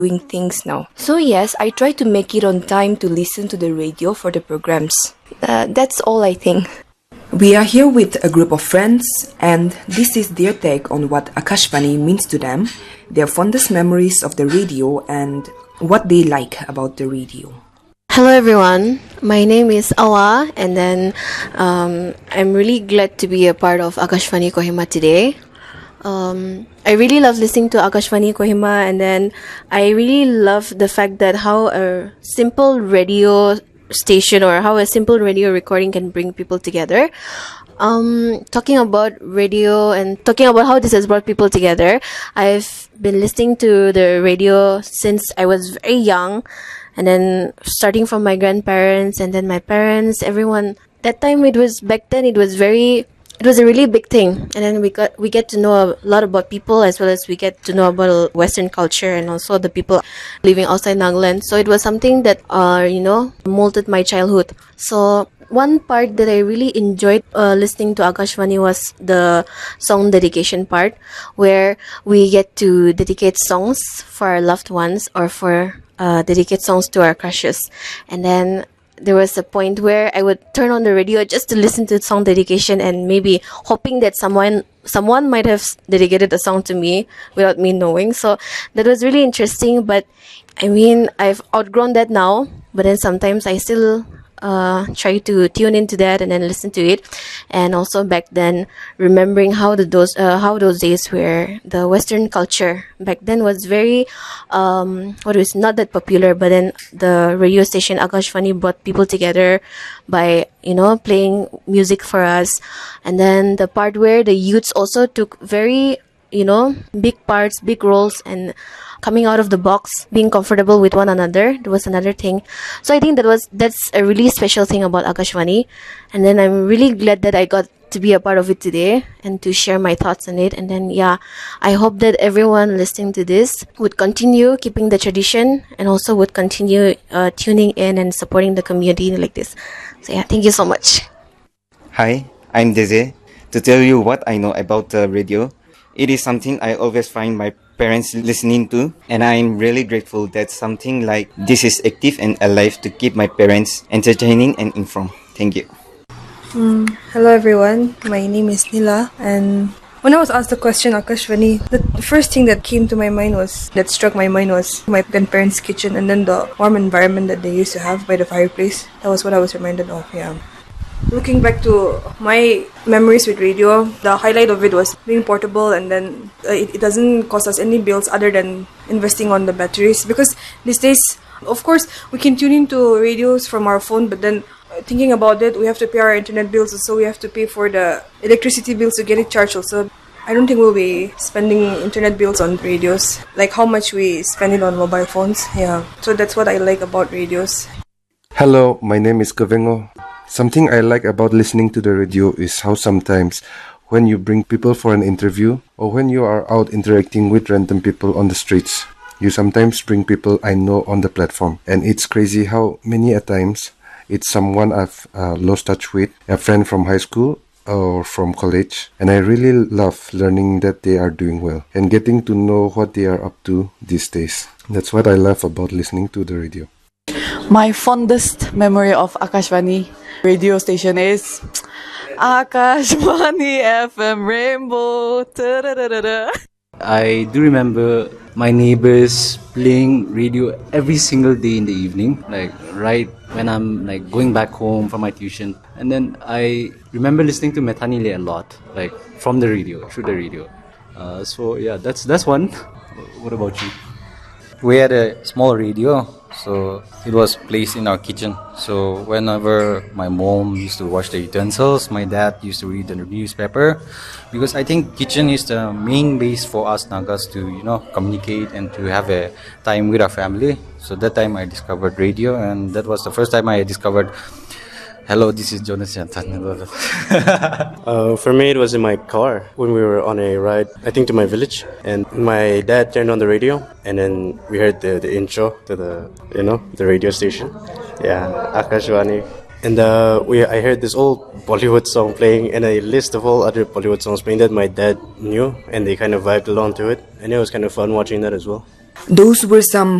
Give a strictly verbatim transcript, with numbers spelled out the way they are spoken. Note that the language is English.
doing things now. So yes, I try to make it on time to listen to the radio for the programs. Uh, that's all I think. We are here with a group of friends, and this is their take on what Akashvani means to them, their fondest memories of the radio, and what they like about the radio. Hello everyone, my name is Awa, and then um, I'm really glad to be a part of Akashvani Kohima today. Um, I really love listening to Akashvani Kohima, and then I really love the fact that how a simple radio station or how a simple radio recording can bring people together. Um, talking about radio and talking about how this has brought people together, I've been listening to the radio since I was very young, and then starting from my grandparents and then my parents, everyone. That time it was, back then it was very, it was a really big thing, and then we got we get to know a lot about people, as well as we get to know about Western culture and also the people living outside Nagaland. So it was something that uh you know molded my childhood. So one part that I really enjoyed uh, listening to Akashvani was the song dedication part, where we get to dedicate songs for our loved ones or for uh, dedicate songs to our crushes. And then there was a point where I would turn on the radio just to listen to song dedication, and maybe hoping that someone someone might have dedicated a song to me without me knowing. So that was really interesting. But I mean, I've outgrown that now, but then sometimes I still uh try to tune into that and then listen to it. And also back then, remembering how the those uh, how those days where the Western culture back then was very um what was not that popular, but then the radio station Akashvani brought people together by, you know, playing music for us. And then the part where the youths also took very, you know, big parts, big roles, and coming out of the box, being comfortable with one another. That was another thing. So I think that was that's a really special thing about Akashvani. And then I'm really glad that I got to be a part of it today and to share my thoughts on it. And then yeah, I hope that everyone listening to this would continue keeping the tradition, and also would continue uh, tuning in and supporting the community like this. So yeah, thank you so much. Hi, I'm Deze. To tell you what I know about the radio, it is something I always find my parents listening to, and I'm really grateful that something like this is active and alive to keep my parents entertaining and informed. Thank you. Mm, hello everyone, my name is Nila, and when I was asked the question Akashvani, the first thing that came to my mind was, that struck my mind was my grandparents' kitchen, and then the warm environment that they used to have by the fireplace. That was what I was reminded of, yeah. Looking back to my memories with radio, the highlight of it was being portable, and then uh, it, it doesn't cost us any bills other than investing on the batteries. Because these days, of course, we can tune into radios from our phone, but then uh, thinking about it, we have to pay our internet bills, so we have to pay for the electricity bills to get it charged also. I don't think we'll be spending internet bills on radios like how much we spend it on mobile phones. Yeah, so that's what I like about radios. Hello, my name is Kavengo. Something I like about listening to the radio is how sometimes when you bring people for an interview, or when you are out interacting with random people on the streets, you sometimes bring people I know on the platform. And it's crazy how many a times it's someone I've uh, lost touch with, a friend from high school or from college. And I really love learning that they are doing well and getting to know what they are up to these days. That's what I love about listening to the radio. My fondest memory of Akashvani radio station is Akashvani F M Rainbow. Ta-da-da-da-da. I do remember my neighbors playing radio every single day in the evening, like right when I'm like going back home from my tuition. And then I remember listening to Methanile a lot, like from the radio, through the radio. Uh, so yeah, that's that's one. What about you? We had a small radio, so it was placed in our kitchen. So whenever my mom used to wash the utensils, my dad used to read the newspaper, because I think kitchen is the main base for us Nagas to, you know, communicate and to have a time with our family. So that time I discovered radio, and that was the first time I discovered, hello, this is Jonas Jantan. uh, for me, it was in my car when we were on a ride, I think to my village, and my dad turned on the radio, and then we heard the, the intro to the, you know, the radio station. Yeah, Akashvani. And uh, we, I heard this old Bollywood song playing, and a list of all other Bollywood songs playing that my dad knew, and they kind of vibed along to it. And it was kind of fun watching that as well. Those were some